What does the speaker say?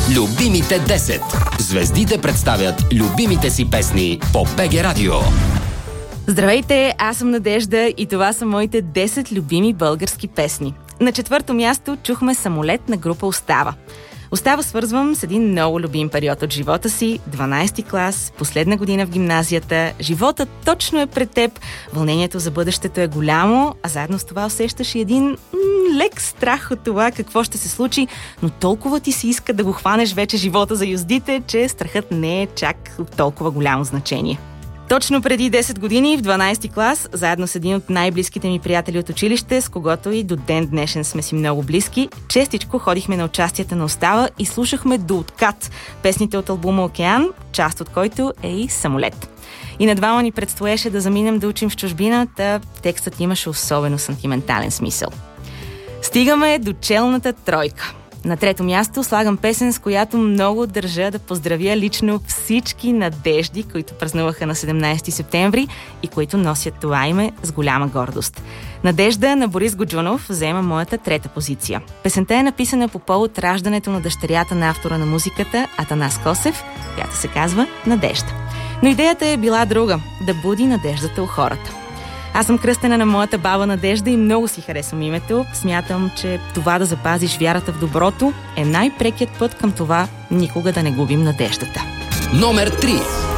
Любимите 10. Звездите представят любимите си песни по БГ Радио. Здравейте, аз съм Надежда и това са моите 10 любими български песни. На 4-то място чухме Самолет на група Остава. Остава свързвам с един много любим период от живота си, 12-ти клас, последна година в гимназията. Животът точно е пред теб, вълнението за бъдещето е голямо, а заедно с това усещаш и един лек страх от това какво ще се случи, но толкова ти се иска да го хванеш вече живота за юздите, че страхът не е чак от толкова голямо значение. Точно преди 10 години, в 12-ти клас, заедно с един от най-близките ми приятели от училище, с когото и до ден днешен сме си много близки, честичко ходихме на участията на Остава и слушахме до откат песните от албума Океан, част от който е и Самолет. И на двама ни предстоеше да заминем да учим в чужбина, та текстът имаше особено сантиментален смисъл. Стигаме до челната тройка. На 3-то място слагам песен, с която много държа да поздравя лично всички надежди, които празнуваха на 17 септември и които носят това име с голяма гордост. Надежда на Борис Годжунов взема моята 3-та позиция. Песента е написана по повод раждането на дъщерята на автора на музиката Атанас Косев, която се казва Надежда. Но идеята е била друга – да буди надеждата у хората. Аз съм кръстена на моята баба Надежда и много си харесвам името. Смятам, че това да запазиш вярата в доброто е най-прекият път към това никога да не губим надеждата. Номер 3.